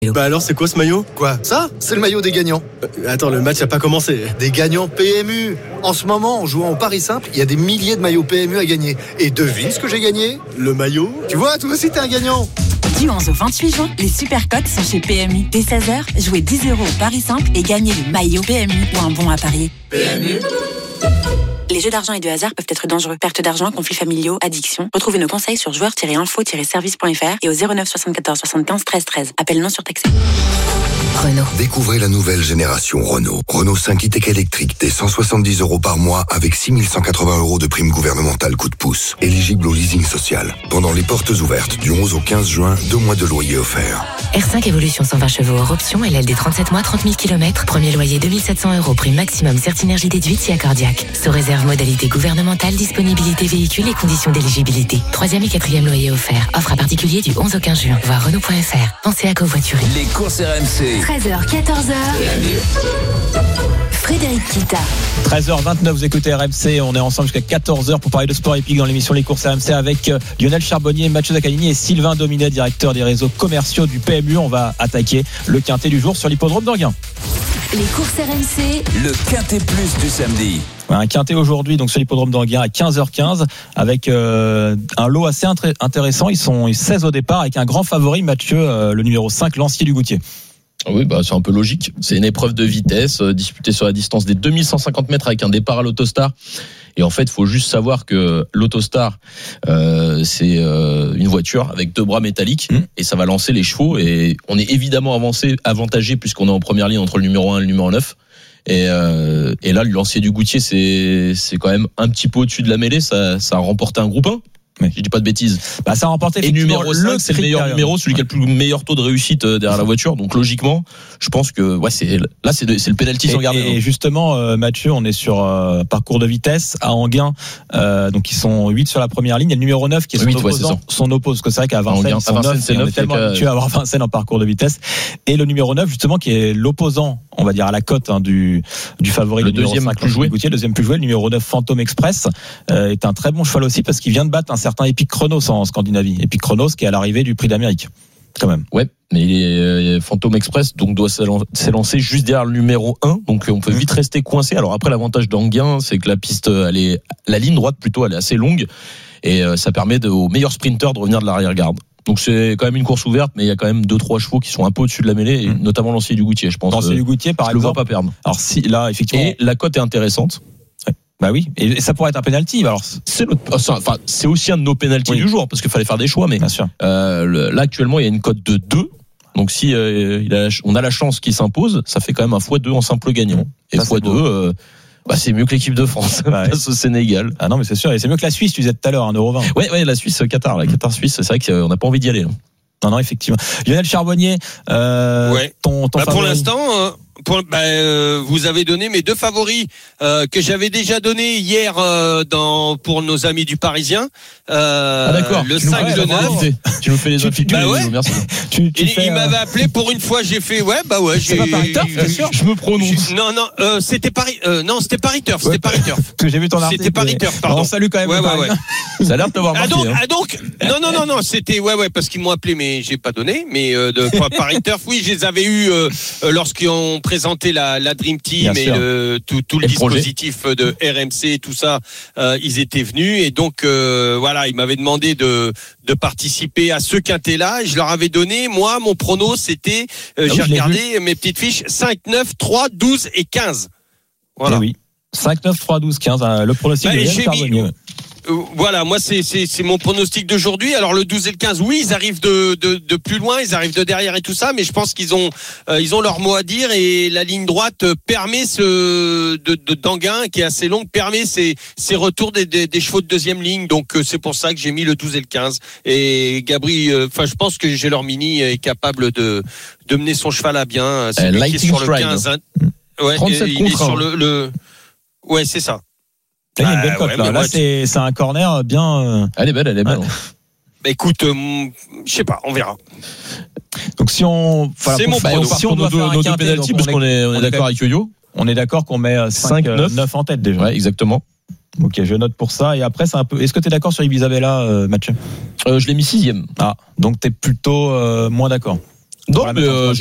Bah alors c'est quoi ce maillot ? Quoi ? Ça ? C'est le maillot des gagnants. Attends, le match a pas commencé. Des gagnants PMU. En ce moment, en jouant au Paris Simple, il y a des milliers de maillots PMU à gagner. Et devine ce que j'ai gagné ? Le maillot ? Tu vois, toi aussi t'es un gagnant. Du 11 au 28 juin, les Supercotes sont chez PMU. Dès 16h, jouez 10 € au Paris Simple et gagnez le maillot PMU ou un bon à parier. PMU. Les jeux d'argent et de hasard peuvent être dangereux. Perte d'argent, conflits familiaux, addiction. Retrouvez nos conseils sur joueurs-info-service.fr et au 09 74 75 13 13. Appel non surtaxé. Renault. Découvrez la nouvelle génération Renault. Renault 5 e-tech électrique dès 170 € par mois avec 6 180 € de prime gouvernementale coup de pouce. Éligible au leasing social. Pendant les portes ouvertes du 11 au 15 juin, 2 mois de loyer offerts. R5 Evolution 120 chevaux hors option, LLD 37 mois, 30 000 km. Premier loyer 2700 €, prime maximum Certinergie déduite si accordiaque. Sous réserve modalité gouvernementale, disponibilité véhicule et conditions d'éligibilité. 3e et 4e loyer offert. Offre à particulier du 11 au 15 juin. Voir Renault.fr. Pensez à covoiturer. Les courses RMC. 13h, 14h. Frédéric Kita. 13h29, vous écoutez RMC. On est ensemble jusqu'à 14h pour parler de sport épique dans l'émission Les Courses RMC avec Lionel Charbonnier, Mathieu Zaccanini et Sylvain Dominet, directeur des réseaux commerciaux du PMU. On va attaquer le quintet du jour sur l'hippodrome d'Anguin. Les courses RMC. Le quintet plus du samedi. Un quintet aujourd'hui donc sur l'hippodrome d'Anguin à 15h15 avec un lot assez intéressant. Ils sont 16 au départ avec un grand favori, Mathieu, le numéro 5, Lancier du Goutier. Oui, c'est un peu logique. C'est une épreuve de vitesse disputée sur la distance des 2150 mètres avec un départ à l'Autostar. Et en fait, il faut juste savoir que l'Autostar, c'est une voiture avec 2 bras métalliques et ça va lancer les chevaux. Et on est évidemment avantagé puisqu'on est en première ligne entre le numéro 1 et le numéro 9. Et là, le Lancier du Goutier, c'est quand même un petit peu au-dessus de la mêlée. Ça a remporté un groupe 1. Je dis pas de bêtises. Ça a remporté et numéro 5, c'est le meilleur numéro, celui qui a le meilleur taux de réussite derrière la voiture. Donc logiquement, je pense que c'est le penalty sans garder. Et justement, Mathieu, on est sur parcours de vitesse à Anguin. Donc ils sont 8 sur la première ligne. Il y a le numéro 9 qui est son opposant. Parce que c'est vrai qu'à Vincennes, on est tellement habitué à avoir Vincennes en parcours de vitesse. Et le numéro 9, justement, qui est l'opposant, on va dire, à la cote du favori, le deuxième plus joué. Le deuxième plus joué, le numéro 9, Phantom Express, est un très bon cheval aussi parce qu'il vient de battre un certain Epic Chronos en Scandinavie. Epic Chronos qui est à l'arrivée du Prix d'Amérique, quand même. Ouais, mais il est Phantom Express, donc doit s'élancer juste derrière le numéro 1, donc on peut vite rester coincé. Alors après, l'avantage d'Anguin, c'est que la piste, la ligne droite plutôt, elle est assez longue, et ça permet aux meilleurs sprinteurs de revenir de l'arrière-garde. Donc c'est quand même une course ouverte, mais il y a quand même 2-3 chevaux qui sont un peu au-dessus de la mêlée, et notamment Lancier du Goutier, je pense. Lancier du Goutier, par exemple. Je le vois pas perdre. Alors si, là, effectivement. Et la cote est intéressante. Bah oui, et ça pourrait être un penalty. Alors c'est aussi un de nos penalties du jour parce qu'il fallait faire des choix, mais bien sûr. Là actuellement il y a une cote de 2. Donc si on a la chance qu'il s'impose, ça fait quand même un x2 en simple gagnant. Et ça, x2 c'est mieux que l'équipe de France face au Sénégal. Ah non mais c'est sûr, et c'est mieux que la Suisse, tu disais tout à l'heure, 1,20€. Ouais, la Suisse Qatar, Suisse, c'est vrai qu'on n'a pas envie d'y aller. Non, effectivement. Lionel Charbonnier, ton pour l'instant, vous avez donné mes 2 favoris que j'avais déjà donné hier pour nos amis du Parisien. D'accord. Le 5 de 9. Tu nous fais les intitules. Merci. Il m'avait appelé pour une fois, j'ai fait c'est pas Paris Turf, bien sûr. Je me prononce. Non, c'était Paris. Non, c'était Paris Turf. C'était Paris Turf. Parce que j'ai vu ton article. C'était Paris Turf. Pardon. On salue quand même. Ouais. Ça a l'air de t'avoir marqué. Donc, non, c'était parce qu'ils m'ont appelé, mais j'ai pas donné. Mais de Paris Turf, oui, je les avais eu lorsqu'ils ont présenté la Dream Team et tout le dispositif de RMC, tout ça. Ils étaient venus et donc ils m'avaient demandé de participer à ce quintet-là. Je leur avais donné, moi, mon prono, c'était, j'ai regardé mes petites fiches, 5, 9, 3, 12 et 15. Voilà. Oui. 5, 9, 3, 12, 15. Le pronostic de Lionel Charbonnier. Voilà, moi c'est mon pronostic d'aujourd'hui. Alors le 12 et le 15, oui, ils arrivent de plus loin, ils arrivent de derrière et tout ça, mais je pense qu'ils ont leur mot à dire et la ligne droite permet d'Anguin qui est assez longue, permet ces retours des chevaux de deuxième ligne. Donc c'est pour ça que j'ai mis le 12 et le 15. Et Gabri, je pense que Gélormini est capable de mener son cheval à bien. C'est lui qui est sur le 15. Hein. Ouais, 37 il est sur le ouais, c'est ça. Là, il y a une belle cote, là. Là, c'est un corner bien. Elle est belle. Écoute, je sais pas, on verra. Donc si on, c'est mon prono. Si on doit faire un quintet, penalty, parce qu'on est d'accord avec Yo-Yo. On est d'accord qu'on met 5, 9 en tête déjà. Ouais, exactement. Ok, je note pour ça. Et après, c'est un peu. Est-ce que tu es d'accord sur Ibisabella, Mathieu ? Je l'ai mis 6e. Ah, donc t'es plutôt moins d'accord. Non, mais